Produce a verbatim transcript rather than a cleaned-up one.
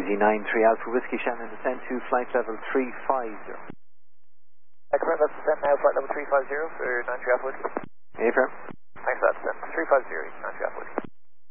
Easy nine three Alpha Whiskey Shannon, descend to flight level three five zero. I confirm that's descent now, flight level three five zero for nine three Alpha Whiskey. Affirm. Thanks for that, descent three five zero, nine three Alpha Whiskey.